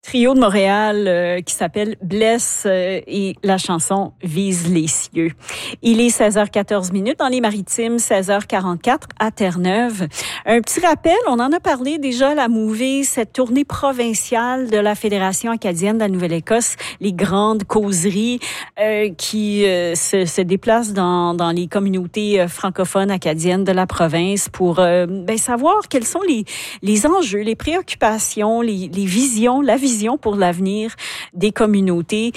Trio de Montréal qui s'appelle Blesse et la chanson Vise les cieux. Il est 16h14 dans les Maritimes, 16h44 à Terre-Neuve. Un petit rappel, on en a parlé déjà à la Mouvée, cette tournée provinciale de la Fédération acadienne de la Nouvelle-Écosse, les grandes causeries qui se déplacent dans les communautés francophones acadiennes de la province pour savoir quels sont les enjeux, les préoccupations, les visions, la vision pour l'avenir des communautés.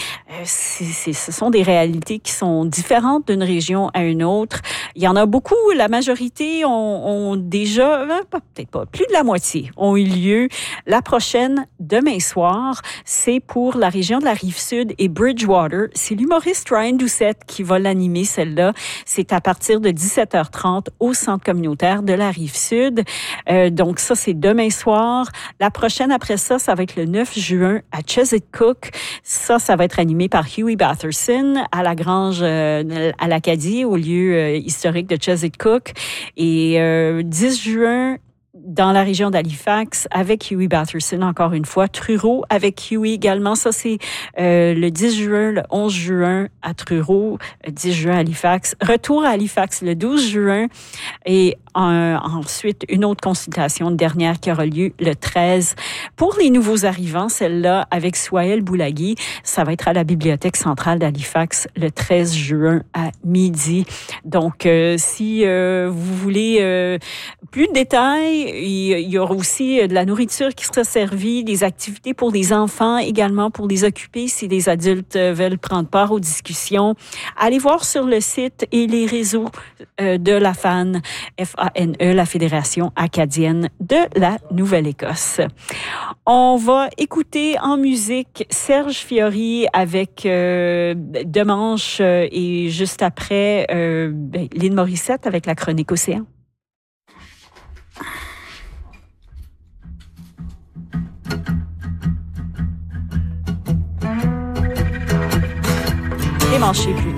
Ce sont des réalités qui sont différentes d'une région à une autre. Il y en a beaucoup, la majorité ont déjà, peut-être pas, plus de la moitié ont eu lieu. La prochaine, demain soir, c'est pour la région de la Rive-Sud et Bridgewater. C'est l'humoriste Ryan Doucette qui va l'animer, celle-là. C'est à partir de 17h30 au centre communautaire de la Rive-Sud. Donc ça, c'est demain soir. La prochaine après ça, ça va être le 9 juin à Chesapeake. Ça va être animé par Huey Batherson à la Grange à l'Acadie, au lieu historique de Chesapeake. Et 10 juin, dans la région d'Halifax, avec Huey Batherson, encore une fois. Truro, avec Huey également. Ça, c'est le 10 juin, le 11 juin à Truro, 10 juin à Halifax. Retour à Halifax le 12 juin. Et ensuite, une autre consultation, une dernière qui aura lieu le 13. Pour les nouveaux arrivants, celle-là, avec Souhaël Boulagui, ça va être à la Bibliothèque centrale d'Halifax le 13 juin à midi. Donc, si vous voulez plus de détails, il y aura aussi de la nourriture qui sera servie, des activités pour les enfants, également pour les occuper si les adultes veulent prendre part aux discussions. Allez voir sur le site et les réseaux de la FANE, F-A-N-E, la Fédération acadienne de la Nouvelle-Écosse. On va écouter en musique Serge Fiori avec Demanche et juste après Lynn Morissette avec la chronique Océan. Démanché plutôt.